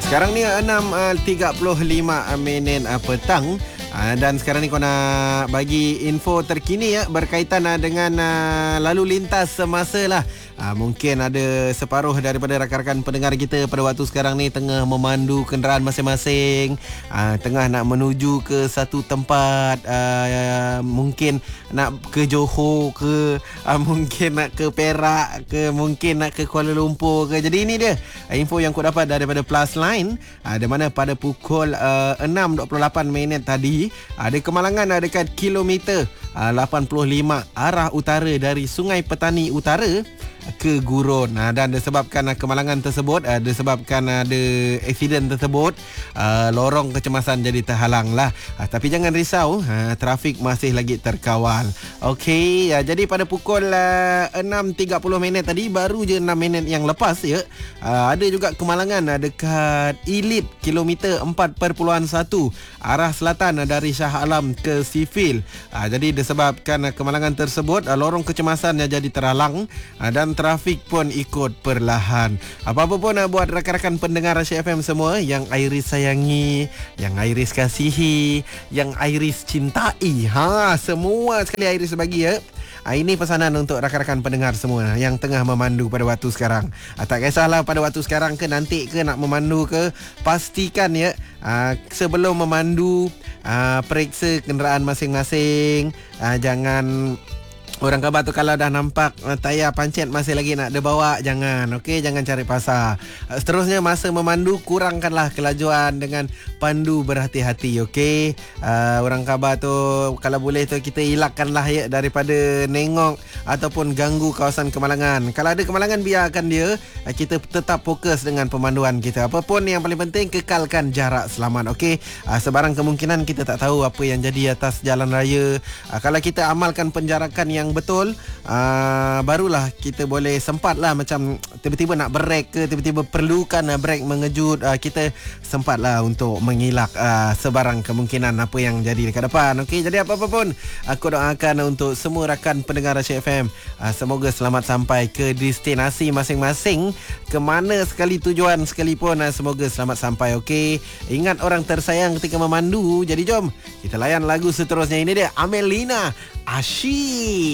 Sekarang ni 6.35 minit petang. Dan sekarang ni kau nak bagi info terkini berkaitan dengan lalu lintas semasa lah. Mungkin ada separuh daripada rakan-rakan pendengar kita pada waktu sekarang ni tengah memandu kenderaan masing-masing, tengah nak menuju ke satu tempat, mungkin nak ke Johor ke, mungkin nak ke Perak ke, mungkin nak ke Kuala Lumpur ke. Jadi ini dia info yang kau dapat daripada Plus Line, di mana pada pukul 6.28 minit tadi ada kemalangan dekat kilometer 85 arah utara dari Sungai Petani Utara ke Gurun, dan disebabkan kemalangan tersebut, disebabkan ada aksiden tersebut, lorong kecemasan jadi terhalang lah. Tapi jangan risau, trafik masih lagi terkawal. Okey, jadi pada pukul 6.30 minit tadi, baru je 6 minit yang lepas ada juga kemalangan dekat Ilip kilometer 4.1 arah selatan dari Shah Alam ke Sifil. Jadi disebabkan kemalangan tersebut, lorong kecemasan jadi terhalang, dan trafik pun ikut perlahan. Apa-apa pun buat rakan-rakan pendengar Asyik FM semua yang Iris sayangi, yang Iris kasihi, yang Iris cintai, semua sekali Iris bagi ini pesanan untuk rakan-rakan pendengar semua yang tengah memandu pada waktu sekarang. Tak kisahlah pada waktu sekarang ke nanti ke nak memandu ke, pastikan sebelum memandu periksa kenderaan masing-masing. Jangan orang khabar tu kalau dah nampak tayar pancet masih lagi nak dia bawa, jangan. Okey, jangan cari pasal. Seterusnya masa memandu, kurangkanlah kelajuan dengan pandu berhati-hati. Okey, orang khabar tu kalau boleh tu kita elakkanlah daripada nengok ataupun ganggu kawasan kemalangan. Kalau ada kemalangan, biarkan dia, kita tetap fokus dengan pemanduan kita. Apa pun yang paling penting, kekalkan jarak selamat. Okey, sebarang kemungkinan kita tak tahu apa yang jadi atas jalan raya. Kalau kita amalkan penjarakan yang betul, barulah kita boleh sempatlah, macam tiba-tiba nak break ke, tiba-tiba perlukan break mengejut, kita sempatlah untuk mengelak sebarang kemungkinan apa yang jadi dekat depan. Okey, jadi apa-apa pun aku doakan untuk semua rakan pendengar Asyik FM, semoga selamat sampai ke destinasi masing-masing, ke mana sekali tujuan sekalipun, semoga selamat sampai. Okey, ingat orang tersayang ketika memandu. Jadi jom kita layan lagu seterusnya. Ini dia Amelina, Asyik.